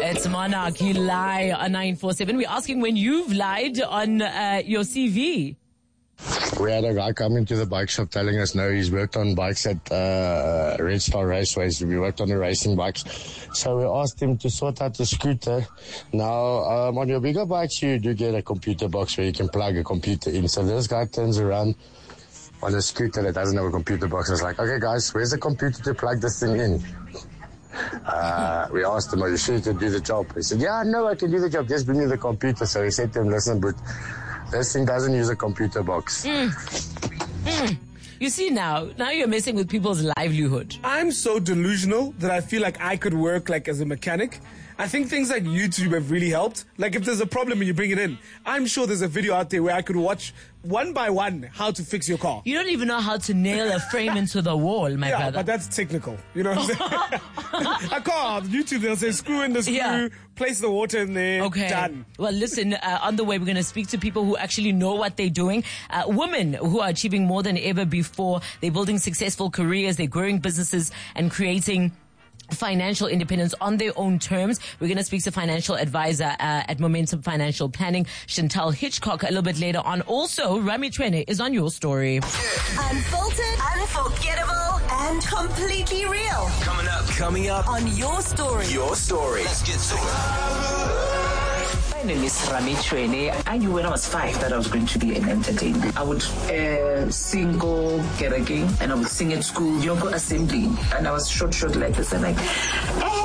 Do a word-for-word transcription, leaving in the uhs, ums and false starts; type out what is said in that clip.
It's Monarch. You lie on nine four seven. We're asking when you've lied on uh, your C V. We had a guy come into the bike shop telling us, no, he's worked on bikes at uh, Red Star Raceways. We worked on the racing bikes. So we asked him to sort out the scooter. Now, um, on your bigger bikes, you do get a computer box where you can plug a computer in. So this guy turns around on a scooter that doesn't have a computer box. It's like, okay, guys, where's the computer to plug this thing in? Uh, we asked him, are you sure you can do the job? He said, yeah, no, I can do the job. Just bring me the computer. So he said to him, listen, but this thing doesn't use a computer box. Mm. Mm. You see now, now you're messing with people's livelihood. I'm so delusional that I feel like I could work like as a mechanic. I think things like YouTube have really helped. Like if there's a problem and you bring it in, I'm sure there's a video out there where I could watch one by one how to fix your car. You don't even know how to nail a frame into the wall, my yeah, brother. But that's technical. You know what I'm saying? A car, YouTube, they'll say screw in the screw, yeah. Place the water in there, okay. Done. Well, listen, uh, on the way, we're going to speak to people who actually know what they're doing. Uh, women who are achieving more than ever before. They're building successful careers, they're growing businesses and creating financial independence on their own terms. We're going to speak to financial advisor uh, at Momentum Financial Planning, Chantal Hitchcock, a little bit later on. Also, Ramitshwene is on Your Story. Unfiltered, unforgettable, and completely real. Coming up. Coming up. On Your Story. Your Story. Let's get to it. My name is Ramitshwene. I knew when I was five that I was going to be an entertainer. I would uh, sing go Kerekeng, and I would sing at school, Yoko Assembly, and I was short, short like this, and like, eh,